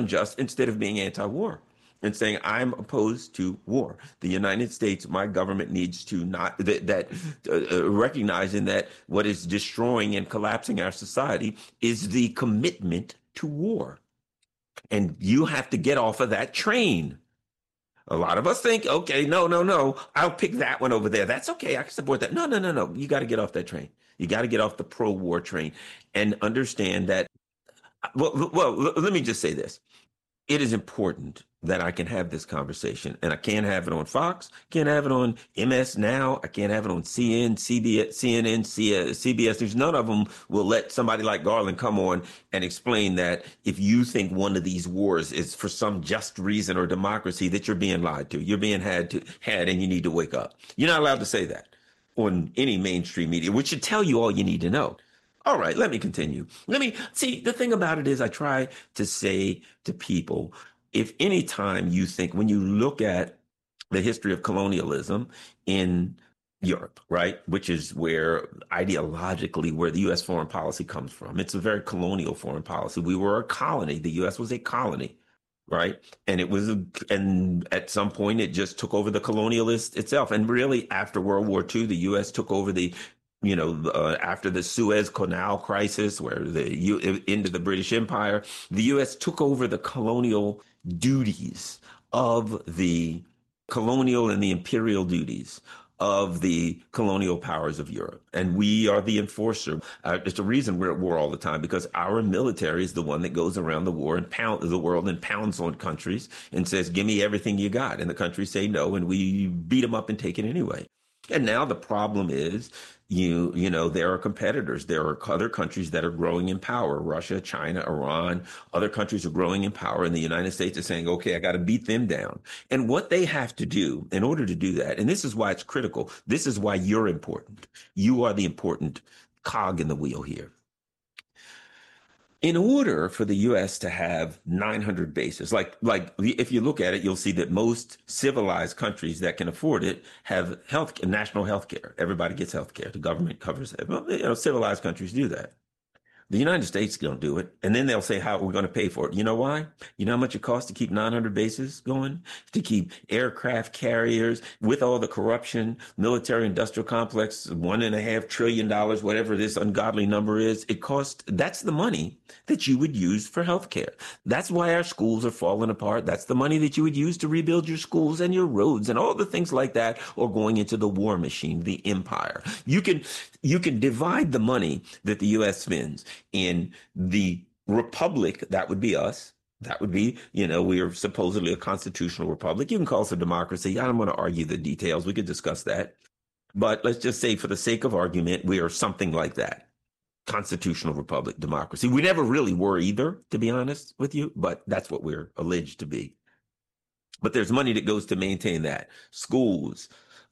unjust instead of being anti-war and saying, I'm opposed to war. The United States, my government needs to not, recognizing that what is destroying and collapsing our society is the commitment to war. And you have to get off of that train. A lot of us think, okay, no, I'll pick that one over there. That's okay. I can support that. No. You got to get off that train. You got to get off the pro-war train and understand that. Well, let me just say this. It is important that I can have this conversation, and I can't have it on Fox, can't have it on MS Now, I can't have it on CBS. There's none of them will let somebody like Garland come on and explain that if you think one of these wars is for some just reason or democracy, that you're being lied to, you're being had, and you need to wake up. You're not allowed to say that on any mainstream media, which should tell you all you need to know. All right, let me continue. Let me see. The thing about it is, I try to say to people, if any time you think, when you look at the history of colonialism in Europe, right, which is where ideologically where the U.S. foreign policy comes from, it's a very colonial foreign policy. We were a colony. The U.S. was a colony. Right. And and at some point it just took over the colonialist itself. And really after World War II, the U.S. took over after the Suez Canal crisis, where into the British Empire, the U.S. took over the colonial duties of the colonial and the imperial duties of the colonial powers of Europe. And we are the enforcer. It's the reason we're at war all the time, because our military is the one that goes around the world and pounds on countries and says, give me everything you got. And the countries say no, and we beat them up and take it anyway. And now the problem is, there are competitors. There are other countries that are growing in power. Russia, China, Iran, other countries are growing in power. And the United States is saying, okay, I got to beat them down. And what they have to do in order to do that, and this is why it's critical, this is why you're important. You are the important cog in the wheel here. In order for the U.S. to have 900 bases, like if you look at it, you'll see that most civilized countries that can afford it have national health care. Everybody gets health care. The government covers it. Well, civilized countries do that. The United States don't do it. And then they'll say how we're going to pay for it. You know why? You know how much it costs to keep 900 bases going? To keep aircraft carriers with all the corruption, military industrial complex, $1.5 trillion, whatever this ungodly number is. That's the money that you would use for healthcare. That's why our schools are falling apart. That's the money that you would use to rebuild your schools and your roads and all the things like that, or going into the war machine, the empire. You can divide the money that the U.S. spends in the republic. That would be us. That would be, we are supposedly a constitutional republic. You can call us a democracy. I don't want to argue the details. We could discuss that. But let's just say, for the sake of argument, we are something like that. Constitutional republic, democracy. We never really were either, to be honest with you, but that's what we're alleged to be. But there's money that goes to maintain that. Schools,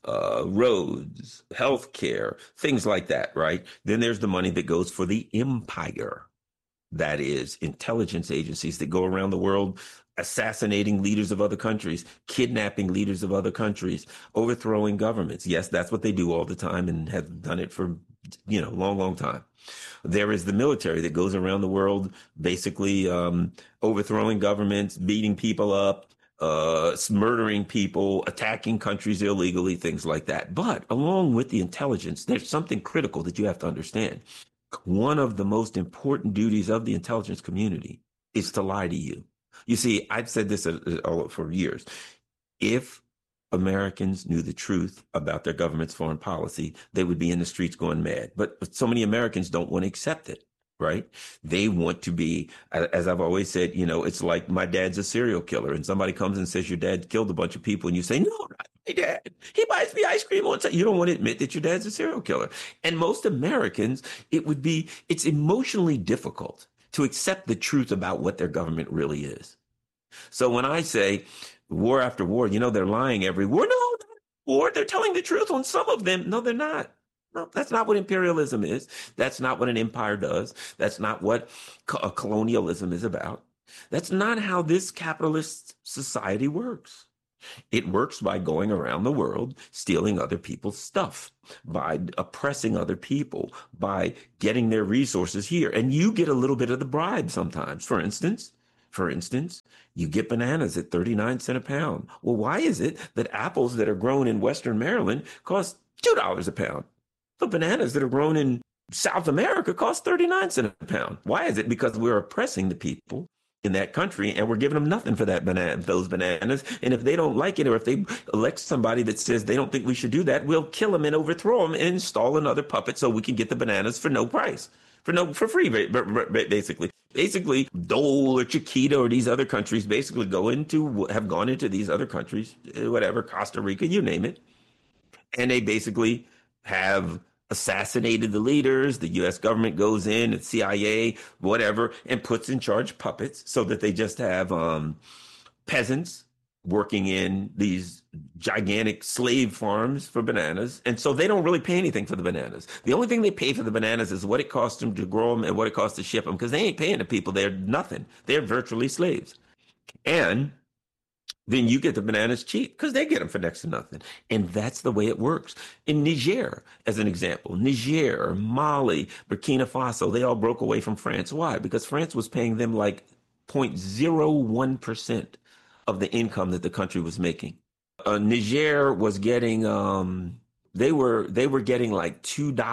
roads, healthcare, things like that, right? Then there's the money that goes for the empire. That is intelligence agencies that go around the world assassinating leaders of other countries, kidnapping leaders of other countries, overthrowing governments. Yes, that's what they do all the time and have done it for, long time. There is the military that goes around the world, basically overthrowing governments, beating people up, murdering people, attacking countries illegally, things like that. But along with the intelligence, there's something critical that you have to understand. One of the most important duties of the intelligence community is to lie to you. You see, I've said this for years. If Americans knew the truth about their government's foreign policy, they would be in the streets going mad. But so many Americans don't want to accept it. Right? They want to be, as I've always said, it's like my dad's a serial killer, and somebody comes and says your dad killed a bunch of people, and you say, no, not my dad. He buys me ice cream on time. You don't want to admit that your dad's a serial killer. And most Americans, it's emotionally difficult to accept the truth about what their government really is. So when I say war after war, they're lying every war. No, war. They're telling the truth on some of them. No, they're not. No, that's not what imperialism is. That's not what an empire does. That's not what colonialism is about. That's not how this capitalist society works. It works by going around the world, stealing other people's stuff, by oppressing other people, by getting their resources here. And you get a little bit of the bribe sometimes. For instance, For instance, you get bananas at 39 cents a pound. Well, why is it that apples that are grown in Western Maryland cost $2 a pound? But bananas that are grown in South America cost 39 cents a pound. Why is it? Because we're oppressing the people in that country and we're giving them nothing for those bananas. And if they don't like it, or if they elect somebody that says they don't think we should do that, we'll kill them and overthrow them and install another puppet so we can get the bananas for no price, for free, basically. Basically, Dole or Chiquita or these other countries have gone into these other countries, whatever, Costa Rica, you name it, and they basically have assassinated the leaders. The US government goes in, the CIA, whatever, and puts in charge puppets so that they just have peasants working in these gigantic slave farms for bananas. And so they don't really pay anything for the bananas. The only thing they pay for the bananas is what it costs them to grow them and what it costs to ship them, because they ain't paying the people. They're nothing. They're virtually slaves. And then you get the bananas cheap because they get them for next to nothing. And that's the way it works. In Niger, as an example, Niger, Mali, Burkina Faso, they all broke away from France. Why? Because France was paying them like 0.01% of the income that the country was making. Niger was getting, they were getting like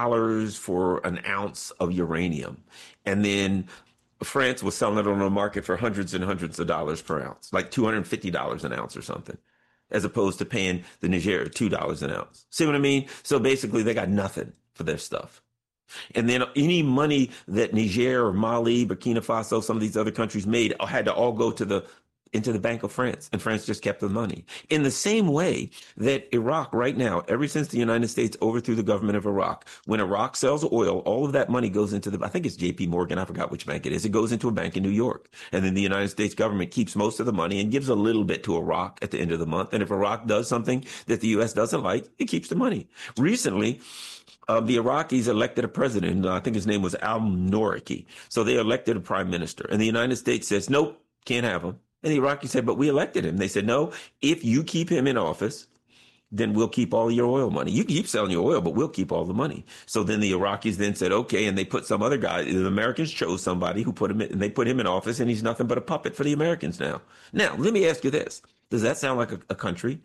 $2 for an ounce of uranium. And then France was selling it on the market for hundreds and hundreds of dollars per ounce, like $250 an ounce or something, as opposed to paying the Niger $2 an ounce. See what I mean? So basically they got nothing for their stuff. And then any money that Niger or Mali, Burkina Faso, some of these other countries made had to all go into the Bank of France, and France just kept the money. In the same way that Iraq right now, ever since the United States overthrew the government of Iraq, when Iraq sells oil, all of that money goes into I think it's JP Morgan, I forgot which bank it is. It goes into a bank in New York. And then the United States government keeps most of the money and gives a little bit to Iraq at the end of the month. And if Iraq does something that the U.S. doesn't like, it keeps the money. Recently, the Iraqis elected a president. I think his name was al-Nawaki. So they elected a prime minister. And the United States says, nope, can't have him. And the Iraqis said, but we elected him. They said, no, if you keep him in office, then we'll keep all your oil money. You can keep selling your oil, but we'll keep all the money. So then the Iraqis then said, okay, and they put some other guy. The Americans chose somebody who put him in, and they put him in office, and he's nothing but a puppet for the Americans now. Now, let me ask you this. Does that sound like a country?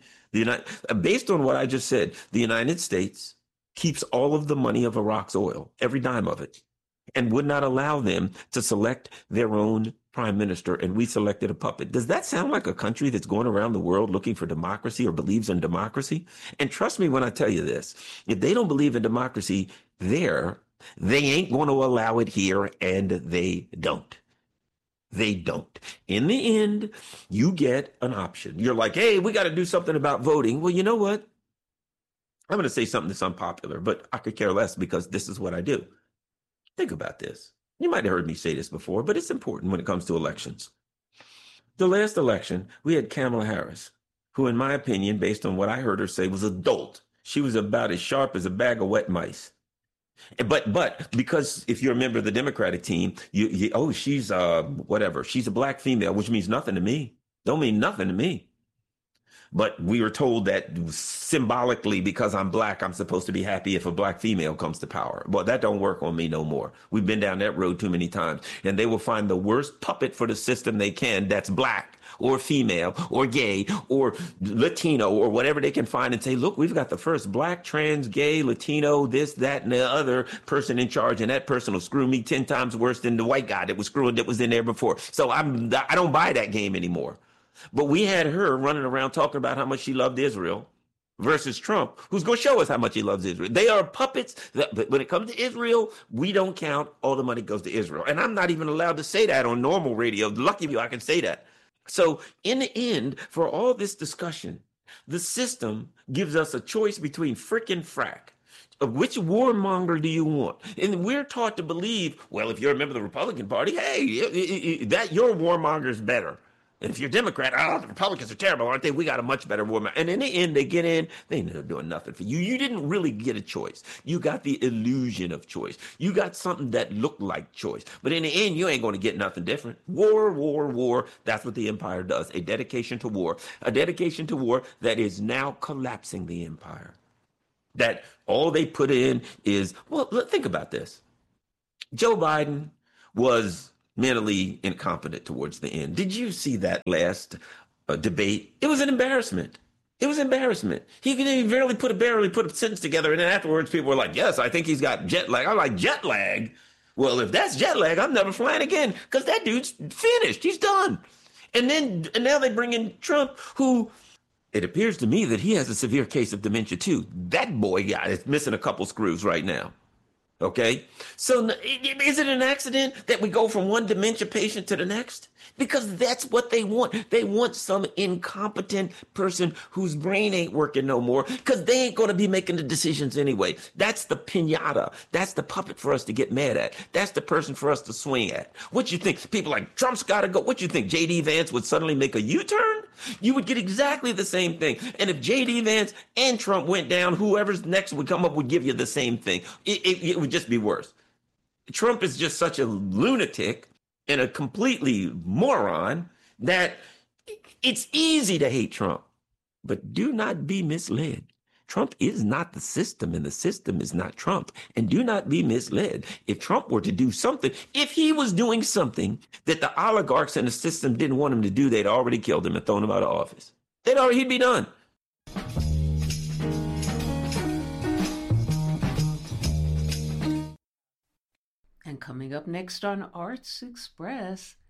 Based on what I just said, the United States keeps all of the money of Iraq's oil, every dime of it, and would not allow them to select their own prime minister, and we selected a puppet. Does that sound like a country that's going around the world looking for democracy or believes in democracy? And trust me when I tell you this, if they don't believe in democracy there, they ain't going to allow it here, and they don't. They don't. In the end, you get an option. You're like, hey, we got to do something about voting. Well, you know what? I'm going to say something that's unpopular, but I could care less because this is what I do. Think about this. You might have heard me say this before, but it's important when it comes to elections. The last election, we had Kamala Harris, who, in my opinion, based on what I heard her say, was a dolt. She was about as sharp as a bag of wet mice. But because if you're a member of the Democratic team, she's whatever. She's a black female, which means nothing to me. Don't mean nothing to me. But we were told that symbolically, because I'm black, I'm supposed to be happy if a black female comes to power. Well, that don't work on me no more. We've been down that road too many times. And they will find the worst puppet for the system they can that's black or female or gay or Latino or whatever they can find and say, look, we've got the first black, trans, gay, Latino, this, that, and the other person in charge. And that person will screw me 10 times worse than the white guy that was in there before. So I don't buy that game anymore. But we had her running around talking about how much she loved Israel versus Trump, who's going to show us how much he loves Israel. They are puppets. But when it comes to Israel, we don't count. All the money goes to Israel. And I'm not even allowed to say that on normal radio. Lucky you, I can say that. So in the end, for all this discussion, the system gives us a choice between frick and frack. Which warmonger do you want? And we're taught to believe, well, if you're a member of the Republican Party, hey, that your warmonger is better. And if you're Democrat, the Republicans are terrible, aren't they? We got a much better war. And in the end, they get in, they end up doing nothing for you. You didn't really get a choice. You got the illusion of choice. You got something that looked like choice. But in the end, you ain't going to get nothing different. War, war, war. That's what the empire does. A dedication to war. A dedication to war that is now collapsing the empire. That all they put in is, well, think about this. Joe Biden was mentally incompetent towards the end. Did you see that last debate? It was an embarrassment. It was embarrassment. He barely put a sentence together, and then afterwards, people were like, "Yes, I think he's got jet lag." I'm like, "Jet lag? Well, if that's jet lag, I'm never flying again because that dude's finished. He's done." And now they bring in Trump, who it appears to me that he has a severe case of dementia too. That boy guy is missing a couple screws right now. Okay. So is it an accident that we go from one dementia patient to the next? Because that's what they want. They want some incompetent person whose brain ain't working no more because they ain't going to be making the decisions anyway. That's the pinata. That's the puppet for us to get mad at. That's the person for us to swing at. What you think? People like Trump's got to go. What you think? J.D. Vance would suddenly make a U-turn? You would get exactly the same thing. And if J.D. Vance and Trump went down, whoever's next would come up would give you the same thing. It would just be worse. Trump is just such a lunatic and a completely moron that it's easy to hate Trump. But do not be misled. Trump is not the system, and the system is not Trump. And do not be misled. If Trump were to do something, if he was doing something that the oligarchs and the system didn't want him to do, they'd already killed him and thrown him out of office. He'd be done. And coming up next on Arts Express,